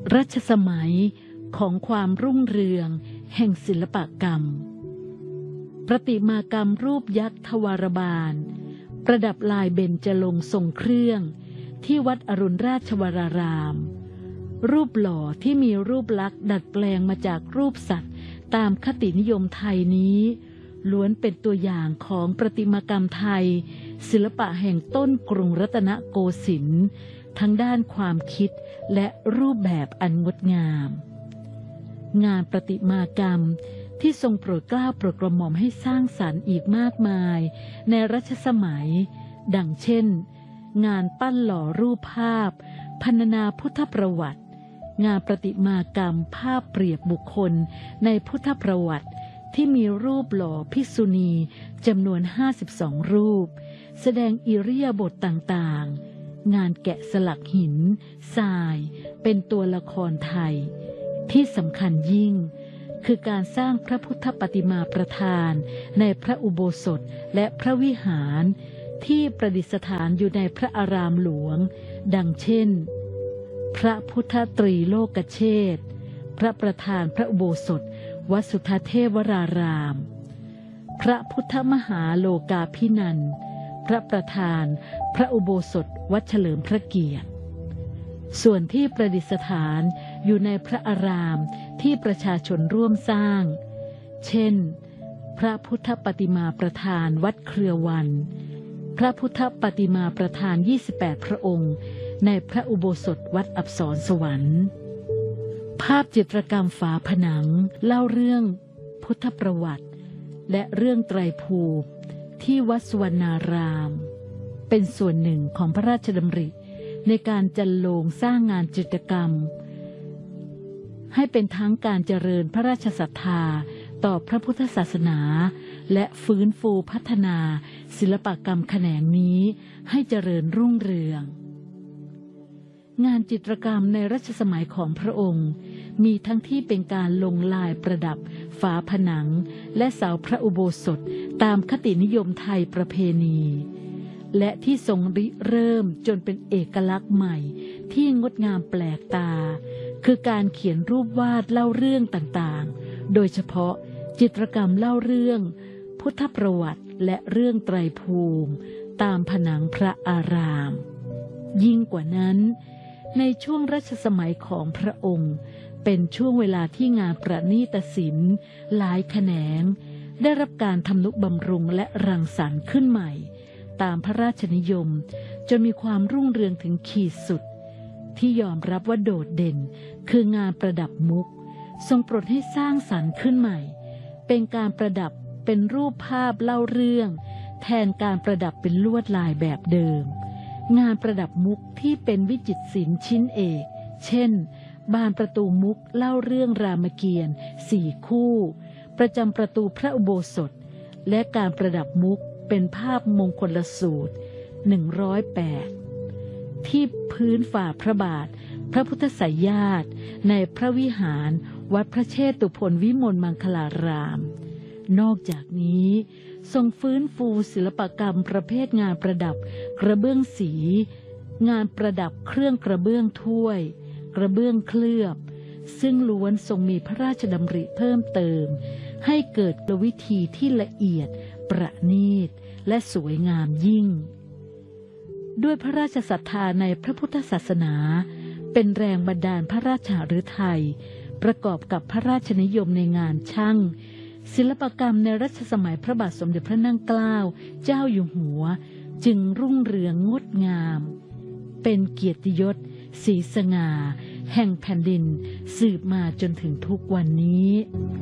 รัชสมัยของความรุ่งเรืองแห่งศิลปกรรมประติมากรรมรูปยักษ์ทวารบาลประดับลายเบญจรงค์ทรงเครื่องที่วัดอรุณราชวรารามรูปหล่อที่มีรูปลักษณ์ดัดแปลงมาจากรูปสัตว์ตามคตินิยมไทยนี้ล้วนเป็นตัวอย่างของประติมากรรมไทยศิลปะแห่งต้นกรุงรัตนโกสินทร์ทั้งด้านความคิดและรูปแบบอันงดงามงานประติมากรรมที่ทรงโปรดเกล้าโปรดกระหม่อมให้สร้างสรรค์อีกมากมายในรัชสมัยดังเช่นงานปั้นหล่อรูปภาพพรรณนาพุทธประวัติงานประติมากรรมภาพเปรียบบุคคลในพุทธประวัติที่มีรูปหล่อภิกษุณีจำนวน52รูปแสดงอิริยาบถต่างๆงานแกะสลักหินทรายเป็นตัวละครไทยที่สำคัญยิ่งคือการสร้างพระพุทธปฏิมาประธานในพระอุโบสถและพระวิหารที่ประดิษฐานอยู่ในพระอารามหลวงดังเช่นพระพุทธตรีโลกเชษฐ์พระประธานพระอุโบสถวัดสุทธเทพวรารามพระพุทธมหาโลกาภินันท์พระประธานพระอุโบสถวัดเฉลิมพระเกียรติส่วนที่ประดิษฐานอยู่ในพระอารามที่ประชาชนร่วมสร้างเช่นพระพุทธปฏิมาประธานวัดเครือวันพระพุทธปฏิมาประธาน28พระองค์ในพระอุโบสถวัดอัปสรสวรรค์ภาพจิตรกรรมฝาผนังเล่าเรื่องพุทธประวัติและเรื่องไตรภูมิที่วัดสุวรรณารามเป็นส่วนหนึ่งของพระราชดำริในการจัดโลงสร้างงานจิตรกรรมให้เป็นทั้งการเจริญพระราชศรัทธาต่อพระพุทธศาสนาและฟื้นฟูพัฒนาศิลปกรรมแขนงนี้ให้เจริญรุ่งเรืองงานจิตรกรรมในรัชสมัยของพระองค์มีทั้งที่เป็นการลงลายประดับฝาผนังและเสาพระอุโบสถตามคตินิยมไทยประเพณีและที่ทรงริเริ่มจนเป็นเอกลักษณ์ใหม่ที่งดงามแปลกตาคือการเขียนรูปวาดเล่าเรื่องต่างๆโดยเฉพาะจิตรกรรมเล่าเรื่องพุทธประวัติและเรื่องไตรภูมิตามผนังพระอารามยิ่งกว่านั้นในช่วงรัชสมัยของพระองค์เป็นช่วงเวลาที่งานประณีตศิลป์หลายแขนงได้รับการทำนุบำรุงและรังสรรค์ขึ้นใหม่ตามพระราชนิยมจนมีความรุ่งเรืองถึงขีดสุดที่ยอมรับว่าโดดเด่นคืองานประดับมุกทรงโปรดให้สร้างสรรค์ขึ้นใหม่เป็นการประดับเป็นรูปภาพเล่าเรื่องแทนการประดับเป็นลวดลายแบบเดิมงานประดับมุกที่เป็นวิจิตรศิลป์ชิ้นเอกเช่นบานประตูมุกเล่าเรื่องรามเกียรติ์4คู่ประจำประตูพระอุโบสถและการประดับมุกเป็นภาพมงคลสูตร108ที่พื้นฝ่าพระบาทพระพุทธไสยญาติในพระวิหารวัดพระเชตุพนวิมลมังคลารามนอกจากนี้ทรงฟื้นฟูศิลปกรรมประเภทงานประดับกระเบื้องสีงานประดับเครื่องกระเบื้องถ้วยกระเบื้องเคลือบซึ่งล้วนทรงมีพระราชดำริเพิ่มเติมให้เกิดกลวิธีที่ละเอียดประณีตและสวยงามยิ่งด้วยพระราชศรัทธาในพระพุทธศาสนาเป็นแรงบันดาลพระราชฤทัยประกอบกับพระราชนิยมในงานช่างศิลปกรรมในรัชสมัยพระบาทสมเด็จพระนั่งเกล้าเจ้าอยู่หัวจึงรุ่งเรืองงดงามเป็นเกียรติยศศรีสง่าแห่งแผ่นดินสืบมาจนถึงทุกวันนี้